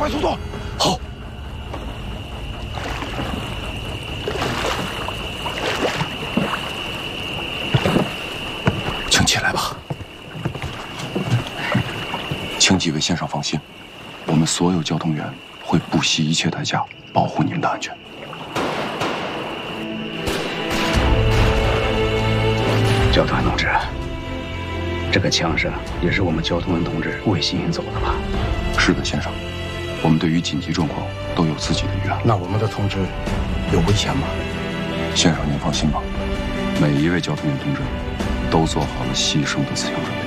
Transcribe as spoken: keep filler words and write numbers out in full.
快速度。 好。请起来吧。请几位先生放心，我们所有交通员会不惜一切代价保护你们的安全。 交通员同志，这个枪声也是我们交通员同志为行引走的吧？ 是的，先生。我们对于紧急状况都有自己的预案。 那我们的同志有危险吗？ 先生，您放心吧，每一位交通员同志都做好了牺牲的思想准备。